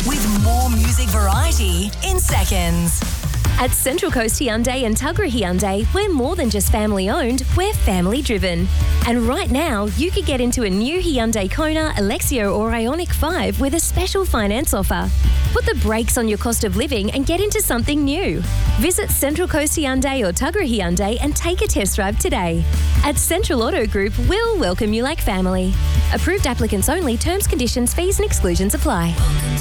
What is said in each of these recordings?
with more music variety in seconds. At Central Coast Hyundai and Tuggerah Hyundai, we're more than just family owned, we're family driven. And right now, you could get into a new Hyundai Kona, Alexio or Ioniq 5 with a special finance offer. Put the brakes on your cost of living and get into something new. Visit Central Coast Hyundai or Tuggerah Hyundai and take a test drive today. At Central Auto Group, we'll welcome you like family. Approved applicants only. Terms, conditions, fees and exclusions apply.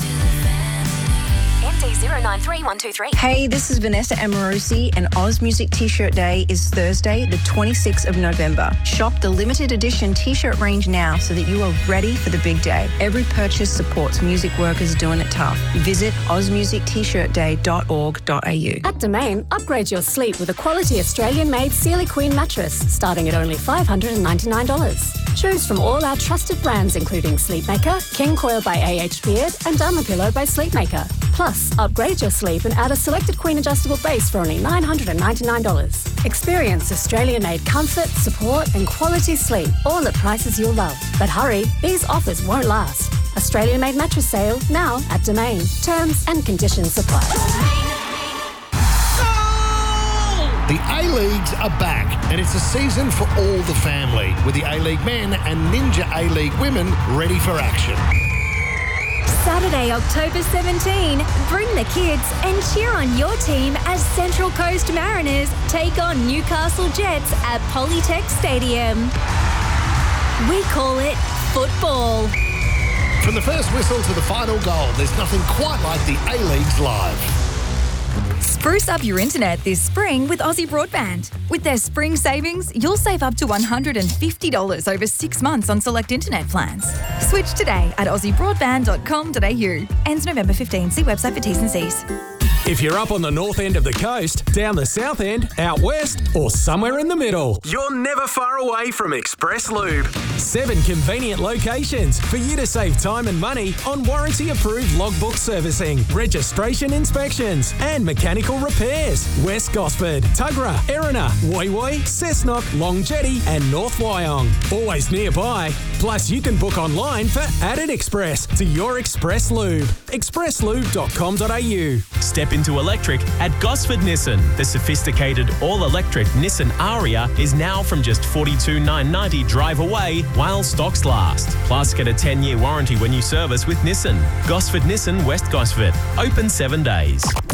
MD093123. Hey, this is Vanessa Amorosi, and Oz Music T-Shirt Day is Thursday, the 26th of November. Shop the limited edition T-shirt range now so that you are ready for the big day. Every purchase supports music workers doing it tough. Visit ozmusictshirtday.org.au. At Domain, upgrade your sleep with a quality Australian-made Sealy Queen mattress, starting at only $599. Choose from all our trusted brands including Sleepmaker, King Coil by AH Beard and Dermapillow by Sleepmaker. Plus, upgrade your sleep and add a selected Queen adjustable base for only $999. Experience Australian-made comfort, support and quality sleep, all at prices you'll love. But hurry, these offers won't last. Australian-made mattress sale now at Domain. Terms and conditions apply. The A-Leagues are back, and it's a season for all the family, with the A-League men and Ninja A-League women ready for action. Saturday, October 17, bring the kids and cheer on your team as Central Coast Mariners take on Newcastle Jets at Polytech Stadium. We call it football. From the first whistle to the final goal, there's nothing quite like the A-Leagues live. Spruce up your internet this spring with Aussie Broadband. With their spring savings, you'll save up to $150 over 6 months on select internet plans. Switch today at aussiebroadband.com.au. Ends November 15. See website for T's and C's. If you're up on the north end of the coast, down the south end, out west, or somewhere in the middle, you're never far away from Express Lube. 7 convenient locations for you to save time and money on warranty-approved logbook servicing, registration inspections, and mechanical repairs. West Gosford, Tuggerah, Erina, Woy Woy, Cessnock, Long Jetty, and North Wyong. Always nearby. Plus, you can book online for Added Express to your Express Lube. expresslube.com.au. Step into electric at Gosford Nissan. The sophisticated all-electric Nissan Aria is now from just $42,990 drive away while stocks last. Plus, get a 10-year warranty when you service with Nissan. Gosford Nissan, West Gosford. Open 7 days.